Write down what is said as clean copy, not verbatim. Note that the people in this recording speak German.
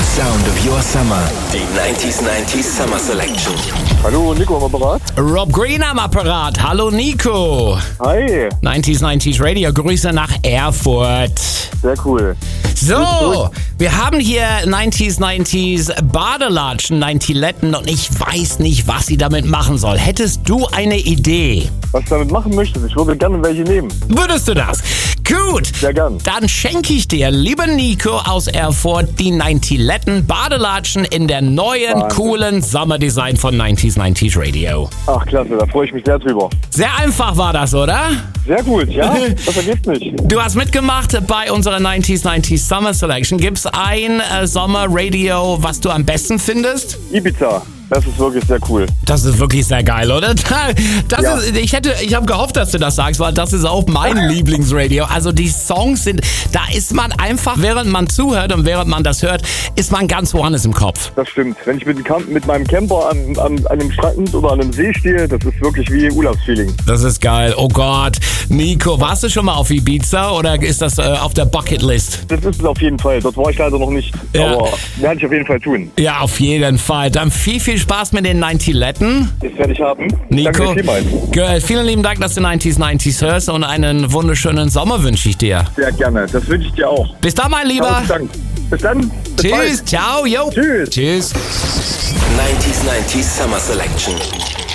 sound of your summer. Die 90s Summer Selection. Hallo, Nico am Apparat. Rob Green am Apparat. Hallo Nico. Hi. 90s Radio. Grüße nach Erfurt. Sehr cool. So, wir haben hier 90s Badelatschen, 90letten und ich weiß nicht, was sie damit machen soll. Hättest du eine Idee? Was du damit machen möchtest? Ich würde gerne welche nehmen. Würdest du das? Gut. Sehr gern. Dann schenke ich dir, lieber Nico aus Erfurt, die 90letten Badelatschen in der neuen, Wahnsinn. coolen Sommerdesign von 90s Radio. Ach, klasse, da freue ich mich sehr drüber. Sehr einfach war das, oder? Sehr gut, ja? Das ergibt nicht. Du hast mitgemacht bei unserer 90s Summer Selection. Gibt's ein Sommerradio, was du am besten findest? Ibiza. Das ist wirklich sehr cool. Das ist wirklich sehr geil, oder? Ja. Ich habe gehofft, dass du das sagst, weil das ist auch mein Lieblingsradio. Also die Songs da ist man einfach, während man zuhört und während man das hört, ist man ganz woanders im Kopf. Das stimmt. Wenn ich mit meinem Camper an einem Strand oder an einem See stehe, das ist wirklich wie Urlaubsfeeling. Das ist geil. Oh Gott. Nico, warst du schon mal auf Ibiza oder ist das auf der Bucketlist? Das ist es auf jeden Fall. Dort war ich leider noch nicht. Ja. Aber werde ich auf jeden Fall tun. Ja, auf jeden Fall. Dann viel Spaß mit den 90letten. Das werde ich haben. Nico, Danke vielmals. Girl, vielen lieben Dank, dass du 90s hörst und einen wunderschönen Sommer wünsche ich dir. Sehr gerne. Das wünsche ich dir auch. Bis dann, mein Lieber. Tausend Dank. Bis dann. Bis Tschüss, bald. ciao, yo. Tschüss. Tschüss. 90s Summer Selection.